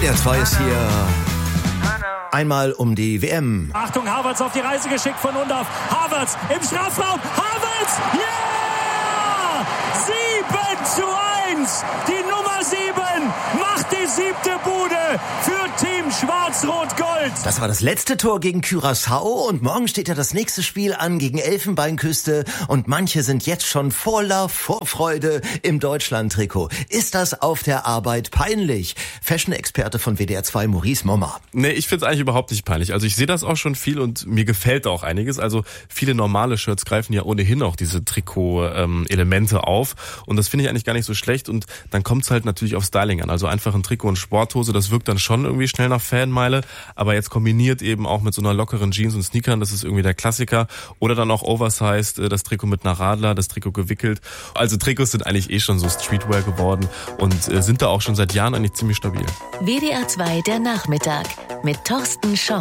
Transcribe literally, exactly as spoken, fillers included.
W D R zwei ist hier einmal um die W M. Achtung, Havertz auf die Reise geschickt von Undav. Havertz im Strafraum. Havertz! Ja! sieben zu eins! Die Nummer sieben macht die siebte Bude für Team Schwarz-Rot-Gold. Das war das letzte Tor gegen Curaçao und morgen steht ja das nächste Spiel an gegen Elfenbeinküste und manche sind jetzt schon voller Vorfreude im Deutschland-Trikot. Ist das auf der Arbeit peinlich? Fashion-Experte von W D R zwei, Maurice Mommer. Nee, ich find's eigentlich überhaupt nicht peinlich. Also ich sehe das auch schon viel und mir gefällt auch einiges. Also viele normale Shirts greifen ja ohnehin auch diese Trikot-Elemente auf und das finde ich eigentlich gar nicht so schlecht und dann kommt's halt natürlich auf Styling an. Also einfach ein Trikot und Sporthose, das wirkt dann schon irgendwie schnell nach Fanmeile, aber jetzt kombiniert eben auch mit so einer lockeren Jeans und Sneakern, das ist irgendwie der Klassiker. Oder dann auch oversized, das Trikot mit einer Radler, das Trikot gewickelt. Also Trikots sind eigentlich eh schon so Streetwear geworden und sind da auch schon seit Jahren eigentlich ziemlich stabil. W D R zwei der Nachmittag mit Thorsten Schorn.